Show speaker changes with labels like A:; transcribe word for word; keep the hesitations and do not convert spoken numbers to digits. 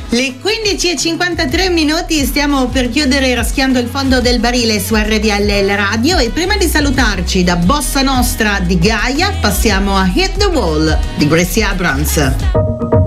A: Le quindici e cinquantatré minuti, stiamo per chiudere raschiando il fondo del barile su R D L L Radio, e prima di salutarci da Bossa Nostra di Gaia passiamo a Hit the Wall di Gracie Abrams.